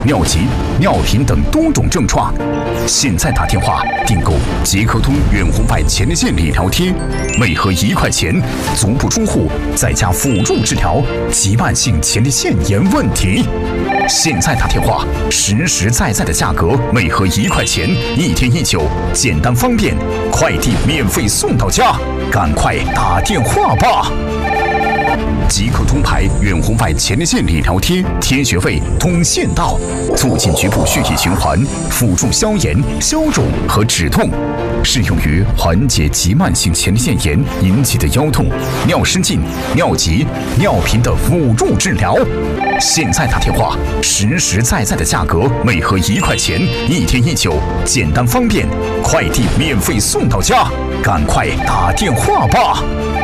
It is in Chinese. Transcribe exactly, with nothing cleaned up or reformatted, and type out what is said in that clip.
尿急、尿频等多种症状。现在打电话订购捷克通远红外前列腺理疗贴，每盒一块钱，足不出户，在家辅助治疗急慢性前列腺炎问题。现在打电话，实实在在的价格，每盒一块钱，一天一酒，简单方便，快递免费送到家，赶快打电话吧！即可通牌远红外前列腺理疗贴，贴穴位通腺道，促进局部血液循环，辅助消炎、消肿和止痛，适用于缓解急慢性前列腺炎引起的腰痛、尿失禁、尿急、尿频的辅助治疗。现在打电话，实实在在的价格，每盒一块钱，一天一酒，简单方便，快递免费送到家，赶快打电话吧！